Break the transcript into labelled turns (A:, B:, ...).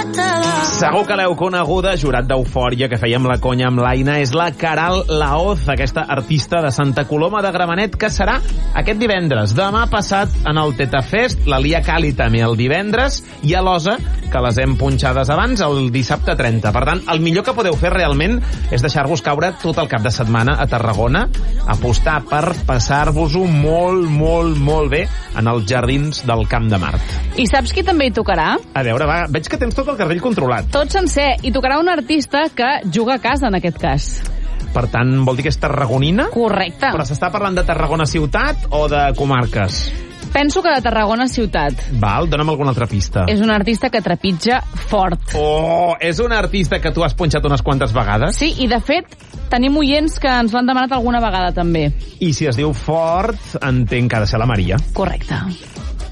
A: Segur que l'heu coneguda, jurat d'Eufòria, que fèiem la conya amb l'Aina, és la Caral Laoz, aquesta artista de Santa Coloma de Gramenet, que serà aquest divendres. Demà passat en el Tetafest, la Lia Cali també el divendres, i a l'Osa, que les hem punxades abans, el dissabte 30. Per tant, el millor que podeu fer realment és deixar-vos caure tot el cap de setmana a Tarragona, apostar per passar-vos-ho molt, molt, molt bé en els jardins del Camp de Mart.
B: I saps qui també hi tocarà?
A: A veure, va, veig que tens tot el carrell controlat.
B: Tot sencer. I tocarà un artista que juga a casa, en aquest cas.
A: Per tant, vol dir que és tarragonina?
B: Correcte.
A: Però s'està parlant de Tarragona ciutat o de comarques?
B: Penso que de Tarragona ciutat.
A: Val, dona'm alguna altra pista.
B: És un artista que trepitja fort.
A: Oh, és un artista que tu has punxat unes quantes vegades?
B: Sí, i de fet, tenim oients que ens l'han demanat alguna vegada també.
A: I si es diu fort, entenc que ha de ser la Maria.
B: Correcte.